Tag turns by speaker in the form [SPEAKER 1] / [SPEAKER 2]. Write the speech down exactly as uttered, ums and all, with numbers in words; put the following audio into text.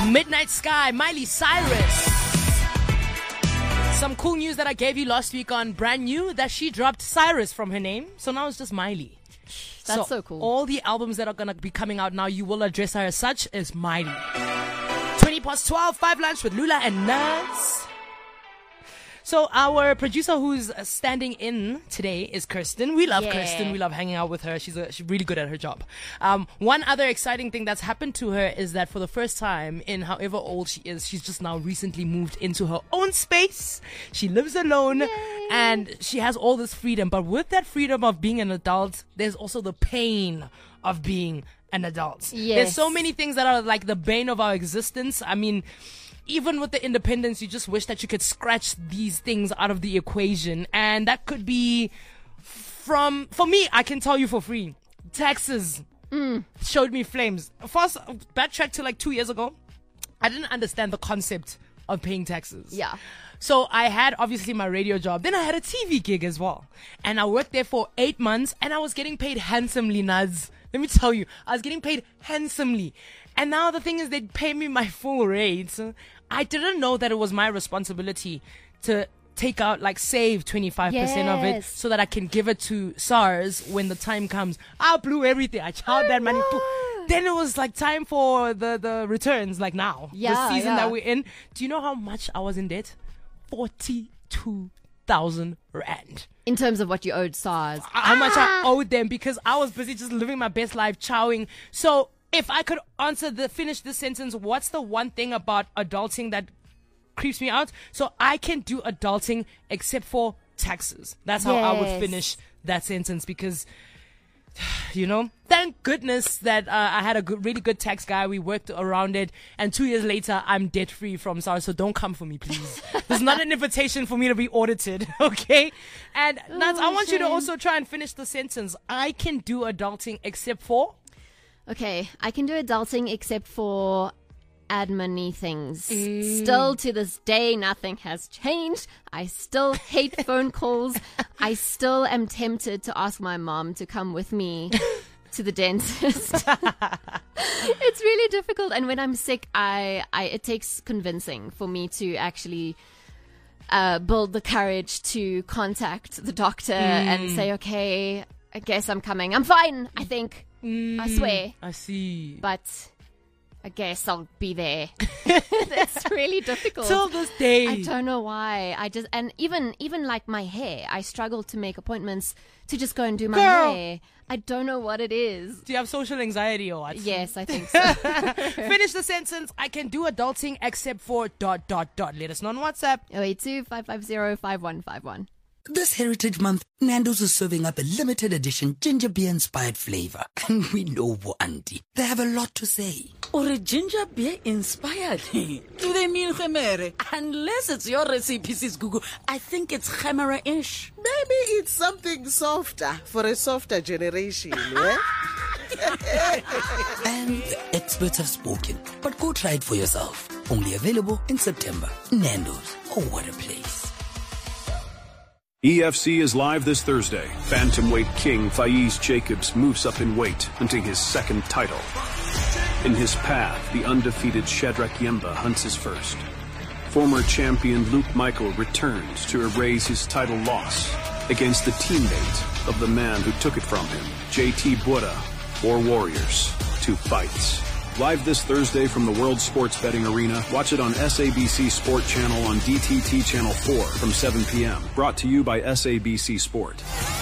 [SPEAKER 1] Midnight Sky, Miley Cyrus. Some cool news that I gave you last week on Brand New, that she dropped Cyrus from her name. So now it's just Miley.
[SPEAKER 2] That's so, so cool.
[SPEAKER 1] All the albums that are going to be coming out now, you will address her as such as Miley. twenty past twelve, five lunch with Lula and Naz. So our producer who's standing in today is Kirsten. We love
[SPEAKER 2] yeah.
[SPEAKER 1] Kirsten. We love hanging out with her. She's a, she's really good at her job. Um, one other exciting thing that's happened to her is that for the first time in however old she is, she's just now recently moved into her own space. She lives alone. Yay. And she has all this freedom. But with that freedom of being an adult, there's also the pain of being an adult.
[SPEAKER 2] Yes.
[SPEAKER 1] There's so many things that are like the bane of our existence. I mean, even with the independence, you just wish that you could scratch these things out of the equation. And that could be from, for me, I can tell you for free, taxes mm. showed me flames. First, backtrack to like two years ago, I didn't understand the concept of paying taxes.
[SPEAKER 2] Yeah.
[SPEAKER 1] So I had obviously my radio job. Then I had a T V gig as well. And I worked there for eight months and I was getting paid handsomely, Naz. Let me tell you, I was getting paid handsomely. And now the thing is, they'd pay me my full rate. I didn't know that it was my responsibility to take out, like, save twenty-five percent yes. of it so that I can give it to SARS when the time comes. I blew everything. I charged that money. Then it was like time for the, the returns, like now.
[SPEAKER 2] Yeah,
[SPEAKER 1] the season
[SPEAKER 2] yeah.
[SPEAKER 1] that we're in. Do you know how much I was in debt? forty-two thousand rand.
[SPEAKER 2] In terms of what you owed SARS.
[SPEAKER 1] How
[SPEAKER 2] ah!
[SPEAKER 1] much I owed them, because I was busy just living my best life, chowing. So if I could answer the, finish this sentence, what's the one thing about adulting that creeps me out? So I can do adulting except for taxes. That's how
[SPEAKER 2] yes.
[SPEAKER 1] I would finish that sentence, because, you know, thank goodness that uh, I had a good, really good tax guy. We worked around it. And two years later, I'm debt free from SARS. So don't come for me, please. There's not an invitation for me to be audited. Okay. And oh, Naz, I want shame. you to also try and finish the sentence. I can do adulting except for.
[SPEAKER 2] Okay. I can do adulting except for admin-y things.
[SPEAKER 1] Mm.
[SPEAKER 2] Still to this day, nothing has changed. I still hate phone calls. I still am tempted to ask my mom to come with me to the dentist. It's really difficult. And when I'm sick, I, I it takes convincing for me to actually uh, build the courage to contact the doctor mm. and say, okay, I guess I'm coming. I'm fine, I think.
[SPEAKER 1] Mm.
[SPEAKER 2] I swear.
[SPEAKER 1] I see.
[SPEAKER 2] But I guess I'll be there. That's really difficult.
[SPEAKER 1] Till this day.
[SPEAKER 2] I don't know why. I just, and even, even like my hair, I struggle to make appointments to just go and do my
[SPEAKER 1] Girl.
[SPEAKER 2] hair. I don't know what it is.
[SPEAKER 1] Do you have social anxiety or what?
[SPEAKER 2] Yes, I think so.
[SPEAKER 1] Finish the sentence. I can do adulting except for dot, dot, dot. Let us know on WhatsApp.
[SPEAKER 2] oh eight two, five five zero, five one five one.
[SPEAKER 3] This Heritage Month, Nando's is serving up a limited edition ginger beer inspired flavor. And we know Bo Auntie, they have a lot to say.
[SPEAKER 4] Or a ginger beer inspired? Do they mean Khemere? Unless it's your recipe, Sis Gugu, I think it's Khemera-ish.
[SPEAKER 5] Maybe it's something softer for a softer generation, yeah?
[SPEAKER 3] And the experts have spoken, but go try it for yourself. Only available in September. Nando's, oh what a place.
[SPEAKER 6] E F C is live this Thursday. Bantamweight king Faiz Jacobs moves up in weight, hunting his second title. In his path, the undefeated Shadrach Yemba hunts his first. Former champion Luke Michael returns to erase his title loss against the teammate of the man who took it from him, J T Bora, four warriors, two fights. Live this Thursday from the World Sports Betting Arena. Watch it on S A B C Sport Channel on D T T Channel four from seven p.m. Brought to you by S A B C Sport.